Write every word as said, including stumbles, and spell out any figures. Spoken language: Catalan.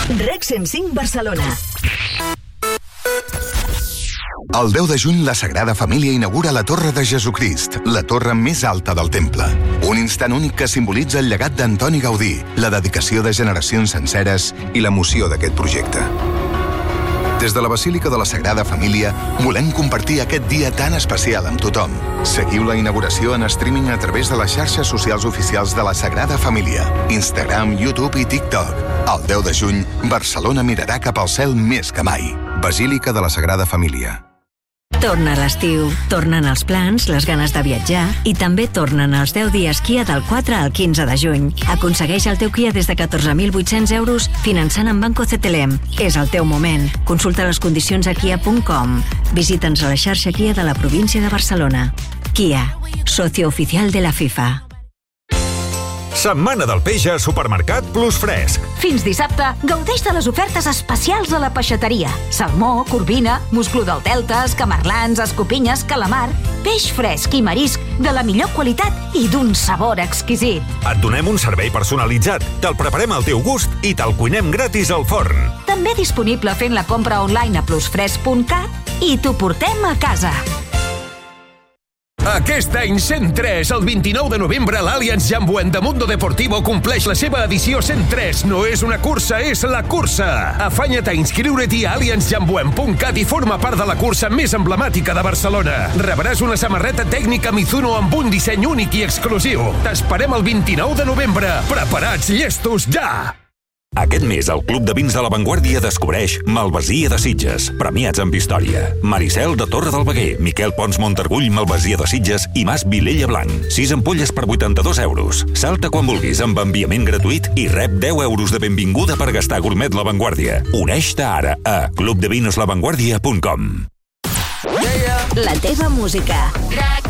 Rec cent cinc Barcelona. El deu de juny, la Sagrada Família inaugura la Torre de Jesucrist, la torre més alta del temple. Un instant únic que simbolitza el llegat d'Antoni Gaudí, la dedicació de generacions senceres i l'emoció d'aquest projecte. Des de la Basílica de la Sagrada Família, volem compartir aquest dia tan especial amb tothom. Seguiu la inauguració en streaming a través de les xarxes socials oficials de la Sagrada Família, Instagram, YouTube i TikTok. El deu de juny, Barcelona mirarà cap al cel més que mai. Basílica de la Sagrada Família. Torna l'estiu, tornen els plans, les ganes de viatjar i també tornen els deu dies Kia del quatre al quinze de juny. Aconsegueix el teu Kia des de catorze mil vuit-cents euros finançant amb Banco C T L M. És el teu moment. Consulta les condicions a kia punt com. Visita'ns a la xarxa Kia de la província de Barcelona. Kia, socio oficial de la FIFA. Setmana del peix a Supermercat Plus Fresc. Fins dissabte, gaudeix de les ofertes especials a la peixateria. Salmó, corbina, musclo del delta, escamarlans, escopinyes, calamar, peix fresc i marisc de la millor qualitat i d'un sabor exquisit. Et donem un servei personalitzat, te'l preparem al teu gust i te'l cuinem gratis al forn. També disponible fent la compra online a plusfresc punt cat i t'ho portem a casa. Aquest any cent tres, el vint-i-nou de novembre, l'Allianz Jambuent de Mundo Deportivo compleix la seva edició cent tres. No és una cursa, és la cursa. Afanya't a inscriure-t'hi a allianz jambuent punt cat i forma part de la cursa més emblemàtica de Barcelona. Rebràs una samarreta tècnica Mizuno amb un disseny únic i exclusiu. T'esperem el vint-i-nou de novembre. Preparats, llestos, ja! Aquest mes, el Club de Vins de La Vanguardia descobreix Malvasia de Sitges, premiats amb història. Maricel de Torre del Veguer, Miquel Pons Montargull, Malvasia de Sitges i Mas Vilella Blanc. sis ampolles per vuitanta-dos euros. Salta quan vulguis amb enviament gratuït i rep deu euros de benvinguda per gastar gourmet La Vanguardia. Uneix-te ara a club de vinos la vanguardia punt com. La teva música.